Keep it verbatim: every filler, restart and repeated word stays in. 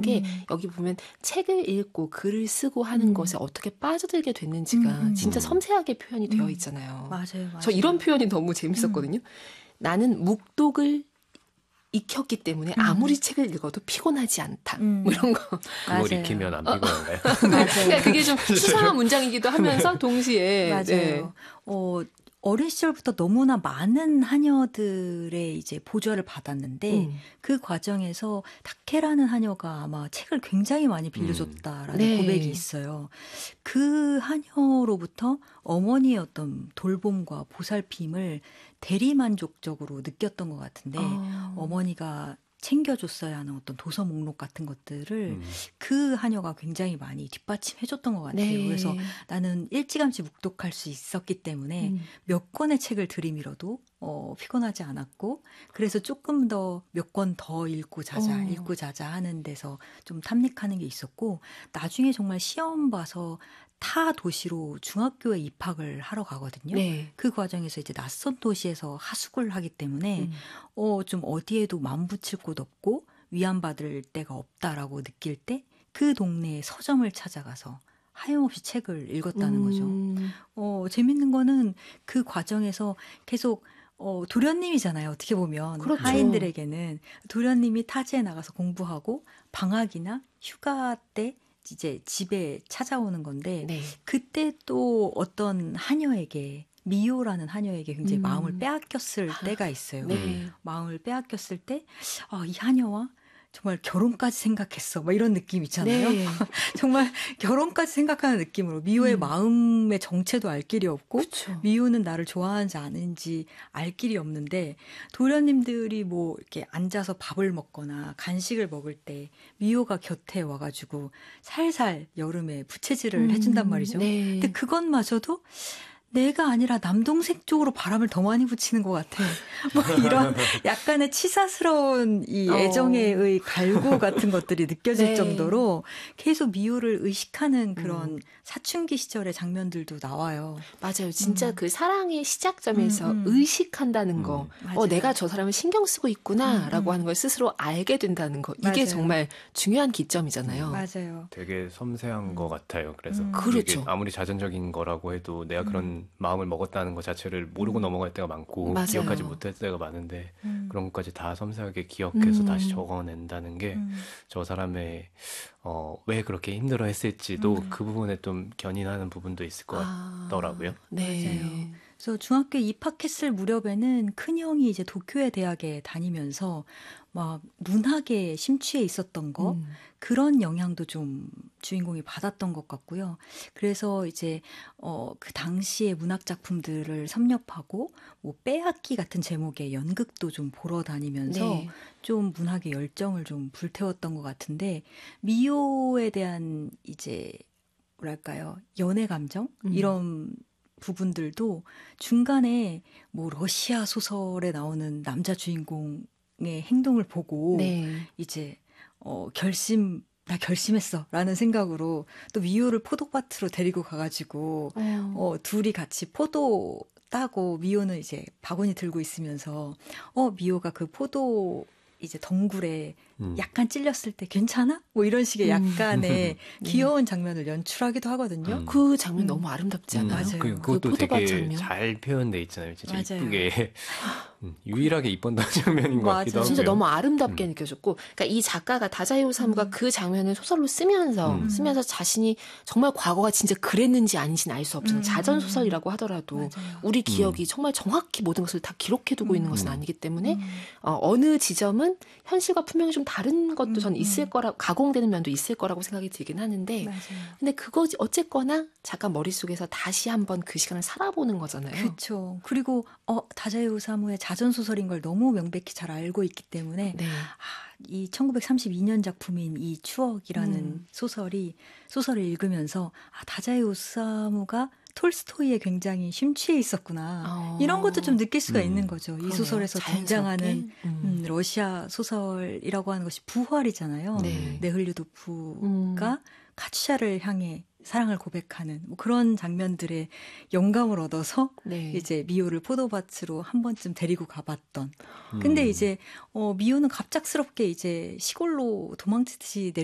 게 음. 여기 보면 책을 읽고 글을 쓰고 하는 음. 것에 어떻게 빠져들게 됐는지가 음. 진짜 섬세하게 표현이 되어 음. 있잖아요. 맞아요, 맞아요. 저 이런 표현이 너무 재밌었거든요. 음. 나는 묵독을 익혔기 때문에 음. 아무리 책을 읽어도 피곤하지 않다. 음. 뭐 이런 거. 그걸 익히면 안 피곤한가요? 맞아요. 그러니까 그게 좀 수상한 문장이기도 하면서 동시에. 맞아요. 네. 어, 어린 시절부터 너무나 많은 하녀들의 이제 보좌를 받았는데 음. 그 과정에서 다케라는 하녀가 아마 책을 굉장히 많이 빌려줬다라는 음. 네. 고백이 있어요. 그 하녀로부터 어머니의 어떤 돌봄과 보살핌을 대리만족적으로 느꼈던 것 같은데 어. 어머니가 챙겨줬어야 하는 어떤 도서 목록 같은 것들을 음. 그 하녀가 굉장히 많이 뒷받침해줬던 것 같아요. 네. 그래서 나는 일찌감치 묵독할 수 있었기 때문에 음. 몇 권의 책을 들이밀어도 어, 피곤하지 않았고 그래서 조금 더 몇 권 더 읽고 자자, 어. 읽고 자자 하는 데서 좀 탐닉하는 게 있었고 나중에 정말 시험 봐서 타 도시로 중학교에 입학을 하러 가거든요. 네. 그 과정에서 이제 낯선 도시에서 하숙을 하기 때문에 음. 어, 좀 어디에도 맘 붙일 곳 없고 위안받을 데가 없다라고 느낄 때 그 동네에 서점을 찾아가서 하염없이 책을 읽었다는 거죠. 음. 어, 재밌는 거는 그 과정에서 계속 어, 도련님이잖아요. 어떻게 보면 그렇죠. 하인들에게는 도련님이 타지에 나가서 공부하고 방학이나 휴가 때 이제 집에 찾아오는 건데 네. 그때 또 어떤 하녀에게 미호라는 하녀에게 굉장히 음. 마음을 빼앗겼을 때가 있어요. 네. 마음을 빼앗겼을 때 아, 이 하녀와 정말 결혼까지 생각했어. 막 이런 느낌 있잖아요. 네. 정말 결혼까지 생각하는 느낌으로 미호의 음. 마음의 정체도 알 길이 없고 그쵸. 미호는 나를 좋아하는지 아는지 알 길이 없는데 도련님들이 뭐 이렇게 앉아서 밥을 먹거나 간식을 먹을 때 미호가 곁에 와가지고 살살 여름에 부채질을 음. 해준단 말이죠. 네. 근데 그것마저도 내가 아니라 남동생 쪽으로 바람을 더 많이 붙이는 것 같아. 뭐 이런 약간의 치사스러운 이 애정의 의 갈구 같은 것들이 느껴질 네. 정도로 계속 미호를 의식하는 그런 음. 사춘기 시절의 장면들도 나와요. 맞아요. 진짜 음. 그 사랑의 시작점에서 음, 음. 의식한다는 음. 거. 맞아요. 어, 내가 저 사람을 신경 쓰고 있구나라고 음, 음. 하는 걸 스스로 알게 된다는 거. 이게 맞아요. 정말 중요한 기점이잖아요. 맞아요. 되게 섬세한 음. 것 같아요. 그래서 음. 그렇죠. 이게 아무리 자전적인 거라고 해도 내가 그런 마음을 먹었다는 것 자체를 모르고 음. 넘어갈 때가 많고 맞아요. 기억하지 못할 때가 많은데 음. 그런 것까지 다 섬세하게 기억해서 음. 다시 적어낸다는 게 저 음. 사람의 어, 왜 그렇게 힘들어했을지도 음. 그 부분에 좀 견인하는 부분도 있을 것 아, 같더라고요. 네. 맞아요. 그래서 중학교에 입학했을 무렵에는 큰형이 이제 도쿄의 대학에 다니면서 막 문학에 심취해 있었던 거 음. 그런 영향도 좀 주인공이 받았던 것 같고요. 그래서 이제 어, 그 당시의 문학 작품들을 섭렵하고 뭐 빼앗기 같은 제목의 연극도 좀 보러 다니면서 네. 좀 문학의 열정을 좀 불태웠던 것 같은데 미호에 대한 이제 뭐랄까요 연애 감정 음. 이런 부분들도 중간에 뭐 러시아 소설에 나오는 남자 주인공의 행동을 보고 네. 이제 어 결심 나 결심했어라는 생각으로 또 미호를 포도밭으로 데리고 가가지고 어. 어 둘이 같이 포도 따고 미호는 이제 바구니 들고 있으면서 어 미호가 그 포도 이제 덩굴에 음. 약간 찔렸을 때 괜찮아? 뭐 이런 식의 음. 약간의 귀여운 장면을 연출하기도 하거든요. 음. 그 장면 음. 너무 아름답지 음, 않아요? 맞아요. 그, 그것도 그 포도밭 되게 장면. 잘 표현돼 있잖아요. 진짜 맞아요. 이쁘게 음, 유일하게 이뻤던 장면인 것 같기도 맞아요. 하고요. 진짜 너무 아름답게 음. 느껴졌고, 그러니까 이 작가가 다자요 사무가 음. 그 장면을 소설로 쓰면서 음. 쓰면서 자신이 정말 과거가 진짜 그랬는지 아닌지는 알 수 없잖아요. 음. 자전 소설이라고 하더라도 맞아요. 우리 기억이 음. 정말 정확히 모든 것을 다 기록해두고 음. 있는 것은 음. 아니기 때문에 음. 어, 어느 지점은 현실과 분명히 좀 다른 것도 음. 저는 있을 음. 거라 가공되는 면도 있을 거라고 생각이 들긴 하는데, 맞아요. 근데 그거 어쨌거나 작가 머릿속에서 다시 한번 그 시간을 살아보는 거잖아요. 그렇죠. 그리고 어 다자요 사무의 자전 소설인 걸 너무 명백히 잘 알고 있기 때문에 네. 아, 이 천구백삼십이 년 작품인 이 추억이라는 음. 소설이 소설을 읽으면서 아 다자요 사무가 톨스토이에 굉장히 심취해 있었구나. 어. 이런 것도 좀 느낄 수가 음. 있는 거죠. 이 그러네요. 소설에서 자연스럽게. 등장하는 음. 음, 러시아 소설이라고 하는 것이 부활이잖아요. 네. 네흘류도프가 음. 카츄샤를 향해 사랑을 고백하는 뭐 그런 장면들의 영감을 얻어서 네. 이제 미호를 포도밭으로 한 번쯤 데리고 가봤던. 근데 음. 이제 어, 미호는 갑작스럽게 이제 시골로 도망치듯이